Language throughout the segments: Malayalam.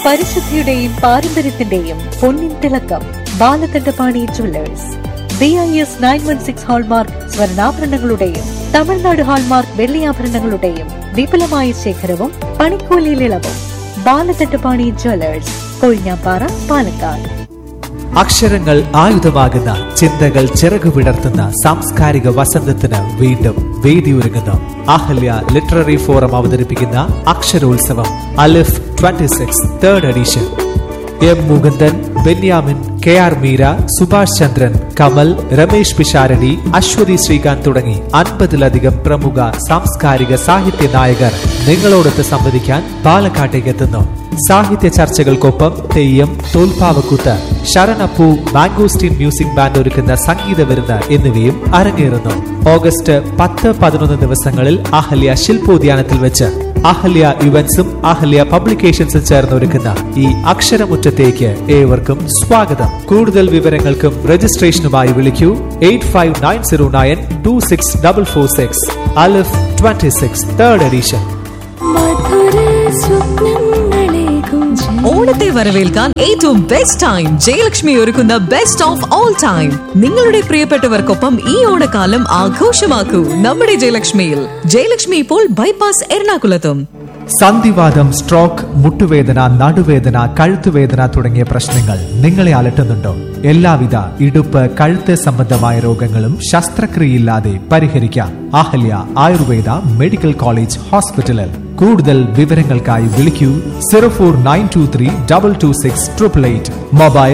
പരിശുദ്ധിയുടെയും പാരമ്പര്യത്തിന്റെയും പൊന്നിൻ തിളക്കം. Balakandapani jewellers. BIS 916 hallmark സ്വർണ്ണാഭരണങ്ങളുടെയും Tamil Nadu hallmark വെള്ളിയാഭരണങ്ങളുടെയും വിപുലമായ ശേഖരവും പണിക്കൂലിയിൽ ഇളവും. ബാലകണ്ഠപാണി ജുവല്ലേഴ്സ്, കൊഴിഞ്ഞാപ്പാറ, പാലക്കാട്. അക്ഷരങ്ങൾ ആയുധമാകുന്ന, ചിന്തകൾ ചിറകുവിടർത്തുന്ന സാംസ്കാരിക വസന്തത്തിന് വീണ്ടും വേദിയൊരുങ്ങുന്നു. അഹല്യ ലിറ്റററി ഫോറം അവതരിപ്പിക്കുന്ന അക്ഷരോത്സവം അലിഫ് 26 3rd edition. M. Mukundan, Benyamin, KR Meera, Subhash ചന്ദ്രൻ, കമൽ, രമേശ് പിഷാരടി, അശ്വതി ശ്രീകാന്ത് തുടങ്ങി 50ലധികം പ്രമുഖ സാംസ്കാരിക സാഹിത്യ നായകർ നിങ്ങളോടൊത്ത് സംവദിക്കാൻ പാലക്കാട്ടേക്ക് എത്തുന്നു. സാഹിത്യ ചർച്ചകൾക്കൊപ്പം തെയ്യം, തോൽപ്പാവക്കൂത്ത്, ശരണപ്പൂ, മാംഗോസ്റ്റീൻ മ്യൂസിക് ബാൻഡ് ഒരുക്കുന്ന സംഗീത വിരുന്ന് എന്നിവയും അരങ്ങേറുന്നു. ഓഗസ്റ്റ് 10-11 ദിവസങ്ങളിൽ അഹല്യ ശില്പോദ്യാനത്തിൽ വെച്ച് അഹല്യ ഇവന്റ്സും അഹല്യ പബ്ലിക്കേഷൻസും ചേർന്ന് ഒരുക്കുന്ന ഈ അക്ഷരമുറ്റത്തേക്ക് ഏവർക്കും സ്വാഗതം. കൂടുതൽ വിവരങ്ങൾക്കും രജിസ്ട്രേഷനുമായി വിളിക്കൂ 8590926446. അലിഫ് 26 3rd എഡിഷൻ. ഓണത്തെ വരവേൽക്കാൻ ഏറ്റവും ബെസ്റ്റ് ടൈം ജയലക്ഷ്മി ഒരുക്കുന്ന ബെസ്റ്റ് ഓഫ് ഓൾ ടൈം. നിങ്ങളുടെ പ്രിയപ്പെട്ടവർക്കൊപ്പം ഈ ഓണക്കാലം ആഘോഷമാക്കൂ നമ്മുടെ ജയലക്ഷ്മിയിൽ. ജയലക്ഷ്മി ഇപ്പോൾ ബൈപ്പാസ് എറണാകുളത്തും. സന്ധിവാതം, സ്ട്രോക്ക്, മുട്ടുവേദന, നടുവേദന, കഴുത്തുവേദന തുടങ്ങിയ പ്രശ്നങ്ങൾ നിങ്ങളെ അലട്ടുന്നുണ്ടോ? എല്ലാവിധ ഇടുപ്പ്, കഴുത്ത് സംബന്ധമായ രോഗങ്ങളും ശസ്ത്രക്രിയയില്ലാതെ പരിഹരിക്കാം അഹല്യ ആയുർവേദ മെഡിക്കൽ കോളേജ് ഹോസ്പിറ്റലിൽ. കൂടുതൽ വിവരങ്ങൾക്കായി വിളിക്കൂ 04923226888. Mobile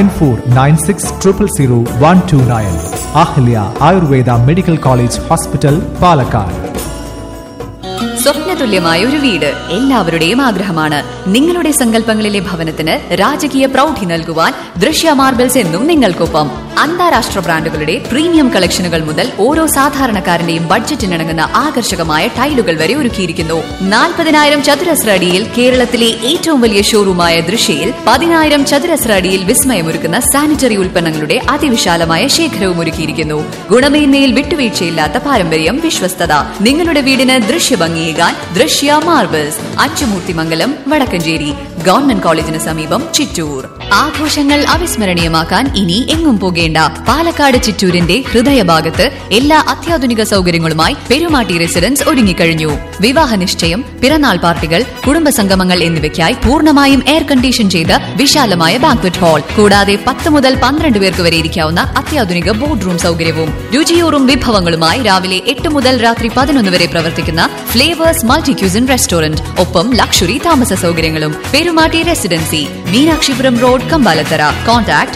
9496000129. Ahalya Ayurveda medical college hospital, Palakkad. സ്വപ്നതുല്യമായ ഒരു വീട് എല്ലാവരുടെയും ആഗ്രഹമാണ്. നിങ്ങളുടെ സങ്കല്പങ്ങളിലെ ഭവനത്തിന് രാജകീയ പ്രൗഢി നൽകുവാൻ ദൃശ്യ മാർബിൾസ് എന്നും നിങ്ങൾക്കൊപ്പം. അന്താരാഷ്ട്ര ബ്രാൻഡുകളുടെ പ്രീമിയം കളക്ഷനുകൾ മുതൽ ഓരോ സാധാരണക്കാരന്റെയും ബഡ്ജറ്റിനിണങ്ങുന്ന ആകർഷകമായ ടൈലുകൾ വരെ ഒരുക്കിയിരിക്കുന്നു. 40,000 ചതുരശ്ര അടിയിൽ കേരളത്തിലെ ഏറ്റവും വലിയ ഷോറൂമായ ദൃശ്യയിൽ 10,000 ചതുരശ്ര അടിയിൽ വിസ്മയമൊരുക്കുന്ന സാനിറ്ററി ഉൽപ്പന്നങ്ങളുടെ അതിവിശാലമായ ശേഖരവും ഒരുക്കിയിരിക്കുന്നു. ഗുണമേന്മയിൽ വിട്ടുവീഴ്ചയില്ലാത്ത പാരമ്പര്യം, വിശ്വസ്തത. നിങ്ങളുടെ വീടിന് ദൃശ്യഭംഗിയേകാൻ ദൃശ്യ മാർബിൾസ്, അച്ചുമൂർത്തിമംഗലം, വടക്കഞ്ചേരി. ഗവൺമെന്റ് കോളേജിന് സമീപം, ചിറ്റൂർ. ആഘോഷങ്ങൾ അവിസ്മരണീയമാക്കാൻ ഇനി എങ്ങും പോകേണ്ട. പാലക്കാട് ചിറ്റൂരിന്റെ ഹൃദയഭാഗത്ത് എല്ലാ അത്യാധുനിക സൗകര്യങ്ങളുമായി പെരുമാട്ടി റെസിഡൻസ് ഒരുങ്ങിക്കഴിഞ്ഞു. വിവാഹ നിശ്ചയം, പിറന്നാൾ പാർട്ടികൾ, കുടുംബസംഗമങ്ങൾ എന്നിവയ്ക്കായി പൂർണ്ണമായും എയർ കണ്ടീഷൻ ചെയ്ത വിശാലമായ ബാങ്ക്വറ്റ് ഹാൾ, കൂടാതെ 10 മുതൽ 12 പേർക്ക് വരെ ഇരിക്കാവുന്ന അത്യാധുനിക ബോർഡ് റൂം സൗകര്യവും. രുചിയൂറും വിഭവങ്ങളുമായി രാവിലെ 8 മുതൽ രാത്രി 11 വരെ പ്രവർത്തിക്കുന്ന ഫ്ലേവേഴ്സ് മൾട്ടി ക്യൂസിൻ റെസ്റ്റോറന്റ്. ഒപ്പം ലക്ഷറി താമസ സൗകര്യങ്ങളും. Perumatty residency, Meenakshipuram road, Kambalathara. Contact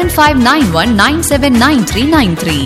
7591979393.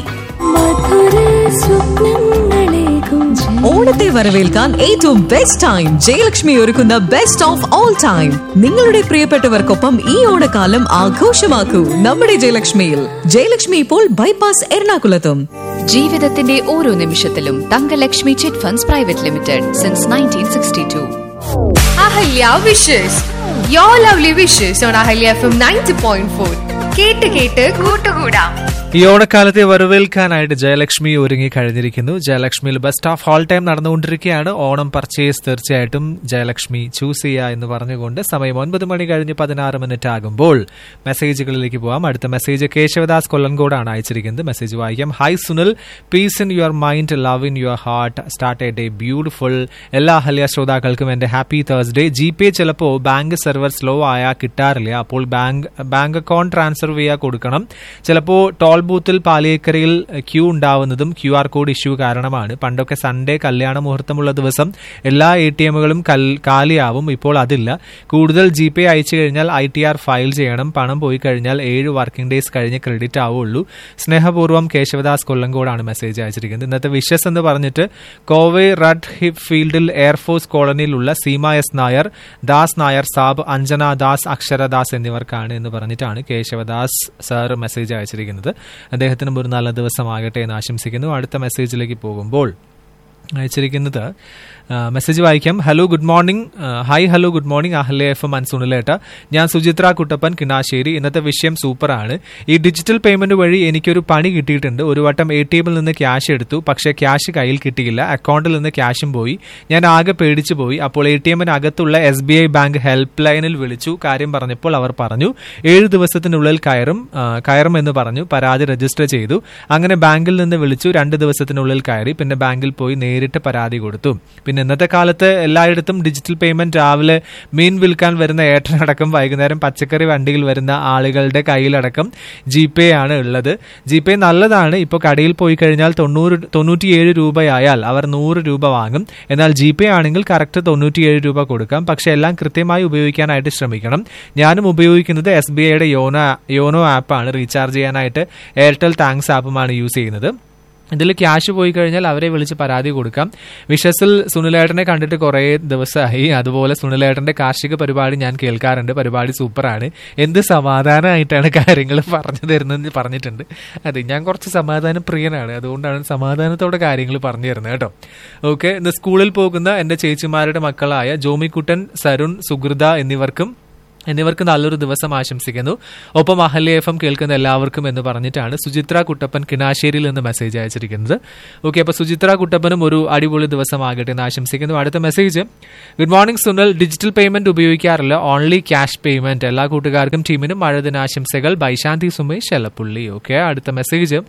ഓണത്തെ വരവേൽക്കാൻ ഏറ്റവും ബെസ്റ്റ് ടൈം ജയലക്ഷ്മി ഒരുക്കുന്ന ബെസ്റ്റ് ഓഫ് ഓൾ ടൈം. നിങ്ങളുടെ പ്രിയപ്പെട്ടവർക്കൊപ്പം ഈ ഓണക്കാലം ആഘോഷമാക്കൂ നമ്മുടെ ജയലക്ഷ്മിയിൽ. ജയലക്ഷ്മി ഇപ്പോൾ ബൈപ്പാസ് എറണാകുളത്തും. ജീവിതത്തിന്റെ ഓരോ നിമിഷത്തിലും Thankalakshmi chit funds private limited since 1962. Ahalya wishes, your lovely wishes on Ahalya FM 90.4. കേട്ട് കേട്ട് കൂട്ടുകൂടാം. ഈ ഓണക്കാലത്തെ വരവേൽക്കാനായിട്ട് ജയലക്ഷ്മി ഒരുങ്ങി കഴിഞ്ഞിരിക്കുന്നു. ജയലക്ഷ്മിയിൽ ബെസ്റ്റ് ഓഫ് ഓൾ ടൈം നടന്നുകൊണ്ടിരിക്കുകയാണ്. ഓണം പർച്ചേസ് തീർച്ചയായിട്ടും ജയലക്ഷ്മി ചൂസ് ചെയ്യുക എന്ന് പറഞ്ഞുകൊണ്ട് സമയം 9:16 ആകുമ്പോൾ മെസ്സേജുകളിലേക്ക് പോവാം. അടുത്ത മെസ്സേജ് കേശവദാസ് കൊല്ലങ്കോടാണ് അയച്ചിരിക്കുന്നത്. മെസ്സേജ് വായിക്കാം. Hi Sunil, piece in your mind, love in your heart, start A day beautiful. എല്ലാ അഹല്യ ശ്രോതാക്കൾക്കും എന്റെ ഹാപ്പി തേഴ്സ്ഡേ. GPay ചിലപ്പോൾ ബാങ്ക് സെർവർ സ്ലോ ആയാൽ കിട്ടാറില്ല. അപ്പോൾ ബാങ്ക് അക്കൗണ്ട് ട്രാൻസ്ഫർ ചെയ്യാൻ കൊടുക്കണം. ചിലപ്പോൾ ടോൾ ബൂത്തിൽ പാലിയേക്കരയിൽ ക്യൂ ഉണ്ടാവുന്നതും QR കോഡ് ഇഷ്യൂ കാരണമാണ്. പണ്ടൊക്കെ സൺഡേ കല്യാണ മുഹൂർത്തമുള്ള ദിവസം എല്ലാ ATMകളും കാലിയാവും. ഇപ്പോൾ അതില്ല. കൂടുതൽ GPay അയച്ചു കഴിഞ്ഞാൽ ITR ഫയൽ ചെയ്യണം. പണം പോയി കഴിഞ്ഞാൽ 7 വർക്കിംഗ് ഡേയ്സ് കഴിഞ്ഞ് ക്രെഡിറ്റ് ആവുള്ളൂ. സ്നേഹപൂർവ്വം കേശവദാസ് കൊല്ലങ്കോടാണ് മെസ്സേജ് അയച്ചിരിക്കുന്നത്. ഇന്നത്തെ വിഷസ് എന്ന് പറഞ്ഞിട്ട് കോവെ റഡ് ഹിപ്പ് ഫീൽഡിൽ എയർഫോഴ്സ് കോളനിയിലുള്ള സീമ S നായർ, ദാസ് നായർ സാബ്, അഞ്ജന ദാസ്, അക്ഷരദാസ് എന്നിവർക്കാണ് എന്ന് പറഞ്ഞിട്ടാണ് കേശവദാസ് സാർ മെസ്സേജ് അയച്ചിരിക്കുന്നത്. അദ്ദേഹത്തിനും ഒരു നല്ല ദിവസമാകട്ടെ എന്ന് ആശംസിക്കുന്നു. അടുത്ത മെസ്സേജിലേക്ക് പോകുമ്പോൾ അയച്ചിരിക്കുന്നത് മെസ്സേജ് വായിക്കാം. Hello good morning. Hi hello good morning Ahalya FM and സുനിലേട്ട. ഞാൻ സുചിത്ര കുട്ടപ്പൻ, കിണാശ്ശേരി. ഇന്നത്തെ വിഷയം സൂപ്പറാണ്. ഈ ഡിജിറ്റൽ പേയ്മെന്റ് വഴി എനിക്കൊരു പണി കിട്ടിയിട്ടുണ്ട്. ഒരു വട്ടം ATM നിന്ന് ക്യാഷ് എടുത്തു, പക്ഷേ ക്യാഷ് കയ്യിൽ കിട്ടിയില്ല. അക്കൗണ്ടിൽ നിന്ന് ക്യാഷും പോയി. ഞാൻ ആകെ പേടിച്ചു പോയി. അപ്പോൾ ATMനകത്തുള്ള SBI ബാങ്ക് ഹെൽപ്പ് ലൈനിൽ വിളിച്ചു. കാര്യം പറഞ്ഞപ്പോൾ അവർ പറഞ്ഞു 7 ദിവസത്തിനുള്ളിൽ കയറും എന്ന് പറഞ്ഞു. പരാതി രജിസ്റ്റർ ചെയ്തു. അങ്ങനെ ബാങ്കിൽ നിന്ന് വിളിച്ചു. 2 ദിവസത്തിനുള്ളിൽ കയറി. പിന്നെ ബാങ്കിൽ പോയി നേരിട്ട് പരാതി കൊടുത്തു. പിന്നെ ഇന്നത്തെ കാലത്ത് എല്ലായിടത്തും ഡിജിറ്റൽ പേയ്മെന്റ്, രാവിലെ മീൻ വിൽക്കാൻ വരുന്ന ഏട്ടനടക്കം വൈകുന്നേരം പച്ചക്കറി വണ്ടിയിൽ വരുന്ന ആളുകളുടെ കയ്യിലടക്കം GPay ആണ് ഉള്ളത്. GPay നല്ലതാണ്. ഇപ്പോൾ കടയിൽ പോയി കഴിഞ്ഞാൽ 97 രൂപയായാൽ അവർ 100 രൂപ വാങ്ങും. എന്നാൽ GPay ആണെങ്കിൽ കറക്റ്റ് 97 രൂപ കൊടുക്കാം. പക്ഷെ എല്ലാം കൃത്യമായി ഉപയോഗിക്കാനായിട്ട് ശ്രമിക്കണം. ഞാനും ഉപയോഗിക്കുന്നത് SBIയുടെ യോനോ ആപ്പാണ്. റീചാർജ് ചെയ്യാനായിട്ട് എയർടെൽ താങ്ക്സ് ആപ്പുമാണ് യൂസ് ചെയ്യുന്നത്. ഇതിൽ ക്യാഷ് പോയി കഴിഞ്ഞാൽ അവരെ വിളിച്ച് പരാതി കൊടുക്കാം. വിഷസിൽ സുനിലേട്ടനെ കണ്ടിട്ട് കുറേ ദിവസമായി. അതുപോലെ സുനിലേട്ടന്റെ കാർഷിക പരിപാടി ഞാൻ കേൾക്കാറുണ്ട്. പരിപാടി സൂപ്പറാണ്. എന്ത് സമാധാനമായിട്ടാണ് കാര്യങ്ങൾ പറഞ്ഞു തരുന്നതെന്ന് പറഞ്ഞിട്ടുണ്ട്. അതെ, ഞാൻ കുറച്ച് സമാധാന പ്രിയനാണ്. അതുകൊണ്ടാണ് സമാധാനത്തോടെ കാര്യങ്ങൾ പറഞ്ഞു തരുന്നത് കേട്ടോ. ഓക്കെ, ഇന്ന് സ്കൂളിൽ പോകുന്ന എന്റെ ചേച്ചിമാരുടെ മക്കളായ ജോമിക്കുട്ടൻ, സരുൺ, സുഹൃത എന്നിവർക്ക് നല്ലൊരു ദിവസം ആശംസിക്കുന്നു. ഒപ്പം അഹല്യ FM കേൾക്കുന്ന എല്ലാവർക്കും എന്ന് പറഞ്ഞിട്ടാണ് സുചിത്ര കുട്ടപ്പൻ കിണാശ്ശേരിയിൽ നിന്ന് മെസ്സേജ് അയച്ചിരിക്കുന്നത്. ഓക്കെ, അപ്പൊ സുചിത്ര കുട്ടപ്പനും ഒരു അടിപൊളി ദിവസം ആകട്ടെ എന്ന് ആശംസിക്കുന്നു. അടുത്ത message, good morning Sunil. Digital payment ഉപയോഗിക്കാറില്ല, ഓൺലി ക്യാഷ് പേയ്മെന്റ്. എല്ലാ കൂട്ടുകാർക്കും ടീമിനും മഴ ദിനാശംസകൾ. ബൈശാന്തി സുമേഷ് എലപ്പുള്ളി. ഓക്കെ, അടുത്ത മെസ്സേജ്,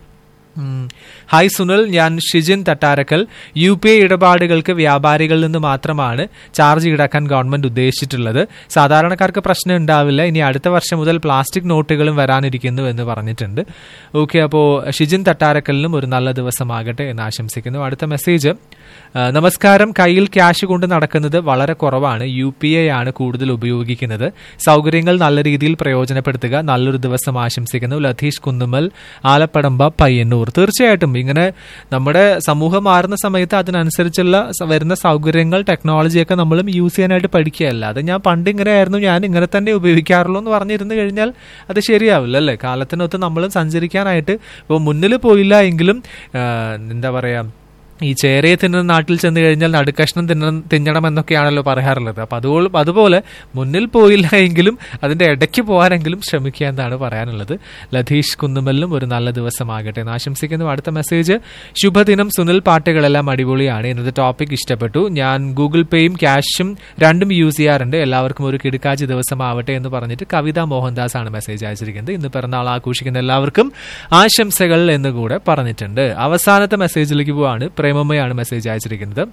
ഹായ് സുനിൽ, ഞാൻ ഷിജിൻ തട്ടാരക്കൽ. UPI ഇടപാടുകൾക്ക് വ്യാപാരികളിൽ നിന്ന് മാത്രമാണ് ചാർജ് ഈടാക്കാൻ ഗവൺമെന്റ് ഉദ്ദേശിച്ചിട്ടുള്ളത്. സാധാരണക്കാർക്ക് പ്രശ്നം ഉണ്ടാവില്ല. ഇനി അടുത്ത വർഷം മുതൽ പ്ലാസ്റ്റിക് നോട്ടുകളും വരാനിരിക്കുന്നു എന്ന് പറഞ്ഞിട്ടുണ്ട്. ഓക്കെ, അപ്പോൾ ഷിജിൻ തട്ടാരക്കലിനും ഒരു നല്ല ദിവസമാകട്ടെ എന്ന് ആശംസിക്കുന്നു. അടുത്ത മെസ്സേജ്, നമസ്കാരം. കയ്യിൽ ക്യാഷ് കൊണ്ട് നടക്കുന്നത് വളരെ കുറവാണ്. UPI ആണ് കൂടുതൽ ഉപയോഗിക്കുന്നത്. സൗകര്യങ്ങൾ നല്ല രീതിയിൽ പ്രയോജനപ്പെടുത്തുക. നല്ലൊരു ദിവസം ആശംസിക്കുന്നു. ലതീഷ് കുന്നുമ്മൽ, ആലപ്പടമ്പ, പയ്യന്നൂർ. തീർച്ചയായിട്ടും ഇങ്ങനെ നമ്മുടെ സമൂഹം മാറുന്ന സമയത്ത് അതിനനുസരിച്ചുള്ള വരുന്ന സൗകര്യങ്ങൾ, ടെക്നോളജിയൊക്കെ നമ്മളും യൂസ് ചെയ്യാനായിട്ട് പഠിക്കുകയല്ല. അത് ഞാൻ പണ്ട് ഇങ്ങനെ ആയിരുന്നു, ഞാൻ ഇങ്ങനെ തന്നെ ഉപയോഗിക്കാറുള്ളൂ എന്ന് പറഞ്ഞിരുന്നു കഴിഞ്ഞാൽ അത് ശരിയാവില്ല അല്ലേ? കാലത്തിനൊത്ത് നമ്മൾ സഞ്ചരിക്കാനായിട്ട് ഇപ്പോൾ മുന്നിൽ പോയില്ല എങ്കിലും എന്താ പറയാ, ഈ ചേരയെ തിന്നുന്ന നാട്ടിൽ ചെന്ന് കഴിഞ്ഞാൽ നടുക്കഷ്ണം തിന്നണം എന്നൊക്കെയാണല്ലോ പറയാറുള്ളത്. അപ്പൊ അതുപോലെ മുന്നിൽ പോയില്ല എങ്കിലും അതിന്റെ ഇടയ്ക്ക് പോകാനെങ്കിലും ശ്രമിക്കുക എന്നാണ് പറയാനുള്ളത്. ലതീഷ് കുന്നുമല്ലും ഒരു നല്ല ദിവസമാകട്ടെ എന്ന് ആശംസിക്കുന്നു. അടുത്ത മെസ്സേജ്, ശുഭദിനം സുനിൽ, പാട്ടുകളെല്ലാം അടിപൊളിയാണ്. ഇന്നത്തെ ടോപ്പിക് ഇഷ്ടപ്പെട്ടു. ഞാൻ ഗൂഗിൾ പേയും ക്യാഷും രണ്ടും യൂസ് ചെയ്യാറുണ്ട്. എല്ലാവർക്കും ഒരു കിടുക്കാച്ചി ദിവസമാവട്ടെ എന്ന് പറഞ്ഞിട്ട് കവിത മോഹൻദാസ് ആണ് മെസ്സേജ് അയച്ചിരിക്കുന്നത്. ഇന്ന് പിറന്നാൾ ആഘോഷിക്കുന്ന എല്ലാവർക്കും ആശംസകൾ എന്ന് കൂടെ പറഞ്ഞിട്ടുണ്ട്. അവസാനത്തെ മെസ്സേജിലേക്ക് പോവാണ്. പ്രേമമ്മയാണ് മെസ്സേജ് അയച്ചിരിക്കുന്നത്.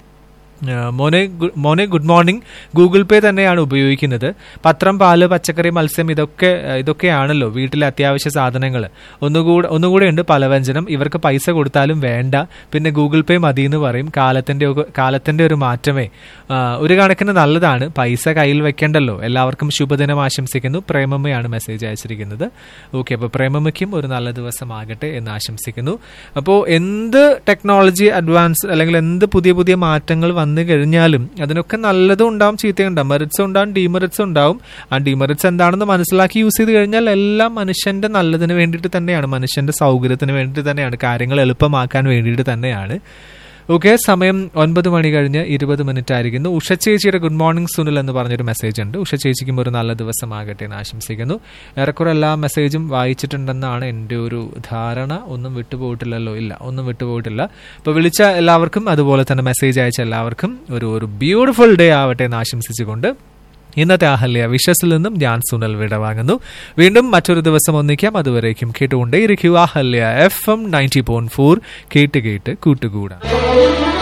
മോനെ ഗുഡ് മോർണിംഗ്. ഗൂഗിൾ പേ തന്നെയാണ് ഉപയോഗിക്കുന്നത്. പത്രം, പാല്, പച്ചക്കറി, മത്സ്യം ഇതൊക്കെയാണല്ലോ വീട്ടിലെ അത്യാവശ്യ സാധനങ്ങൾ. ഒന്നുകൂടെ ഉണ്ട് പലവ്യഞ്ജനം. ഇവർക്ക് പൈസ കൊടുത്താലും വേണ്ട, പിന്നെ ഗൂഗിൾ പേ മതി എന്ന് പറയും. കാലത്തിന്റെ ഒരു മാറ്റമേ. ഒരു കണക്കിന് നല്ലതാണ്. പൈസ കയ്യിൽ വെക്കേണ്ടല്ലോ. എല്ലാവർക്കും ശുഭദിനം ആശംസിക്കുന്നു. പ്രേമമ്മയാണ് മെസ്സേജ് അയച്ചിരിക്കുന്നത്. ഓക്കെ, അപ്പോൾ പ്രേമമ്മയ്ക്കും ഒരു നല്ല ദിവസം ആകട്ടെ എന്ന് ആശംസിക്കുന്നു. അപ്പോൾ എന്ത് ടെക്നോളജി അഡ്വാൻസ് അല്ലെങ്കിൽ എന്ത് പുതിയ മാറ്റങ്ങൾ വന്നു കഴിഞ്ഞാലും അതിനൊക്കെ നല്ലതും ഉണ്ടാവും, ചീത്തയുണ്ടാവും, മെറിറ്റ്സ് ഉണ്ടാവും, ഡിമെറിറ്റ്സ് ഉണ്ടാവും. ആ ഡിമെറിറ്റ്സ് എന്താണെന്ന് മനസ്സിലാക്കി യൂസ് ചെയ്ത് കഴിഞ്ഞാൽ എല്ലാം മനുഷ്യന്റെ നല്ലതിന് വേണ്ടിയിട്ട് തന്നെയാണ്, മനുഷ്യന്റെ സൗകര്യത്തിന് വേണ്ടിയിട്ട് തന്നെയാണ്, കാര്യങ്ങൾ എളുപ്പമാക്കാൻ വേണ്ടിയിട്ട് തന്നെയാണ്. ഓക്കെ, സമയം 9 മണി കഴിഞ്ഞ് 20 മിനിറ്റ് ആയിരിക്കുന്നു. ഉഷ ചേച്ചിയുടെ ഗുഡ് മോർണിംഗ് സുനിൽ എന്ന് പറഞ്ഞൊരു മെസ്സേജ് ഉണ്ട്. ഉഷ ചേച്ചിക്കും ഒരു നല്ല ദിവസമാകട്ടെ എന്ന് ആശംസിക്കുന്നു. ഏറെക്കുറെ എല്ലാ മെസ്സേജും വായിച്ചിട്ടുണ്ടെന്നാണ് എൻ്റെ ഒരു ധാരണ. ഒന്നും വിട്ടുപോയിട്ടില്ലല്ലോ? ഇല്ല, ഒന്നും വിട്ടുപോയിട്ടില്ല. അപ്പോൾ വിളിച്ച എല്ലാവർക്കും അതുപോലെ തന്നെ മെസ്സേജ് അയച്ച എല്ലാവർക്കും ഒരു ബ്യൂട്ടിഫുൾ ഡേ ആവട്ടെ എന്ന് ആശംസിച്ചുകൊണ്ട് ഇന്നത്തെ അഹല്യ വിഷസിൽ നിന്നും ഞാൻ സുനിൽ വിടവാങ്ങുന്നു. വീണ്ടും മറ്റൊരു ദിവസം ഒന്നിക്കാം. അതുവരേക്കും കേട്ടുകൊണ്ടേയിരിക്കുക അഹല്യ FM 90.4. കേട്ട് കൂട്ടുകൂടാം.